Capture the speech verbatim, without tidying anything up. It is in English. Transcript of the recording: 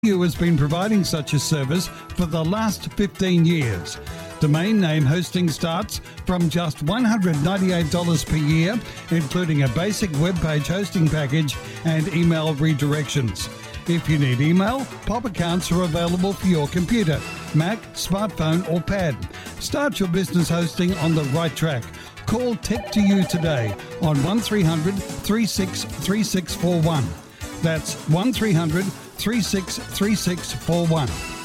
U has been providing such a service for the last fifteen years. Domain name hosting starts from just one hundred ninety-eight dollars per year, including a basic web page hosting package and email redirections. If you need email, Pop accounts are available for your computer, Mac, smartphone or pad. Start your business hosting on the right track. Call Tech to You today on one three hundred, three six three six four one. That's one three hundred, three six three six four one.